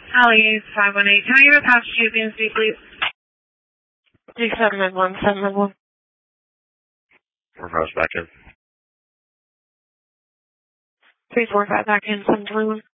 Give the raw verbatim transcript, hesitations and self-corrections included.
Alley five one eight. Can I get a pass to B N C, please? three seven nine one, seven nine one. Four five back in. three four five back in, seven twenty one.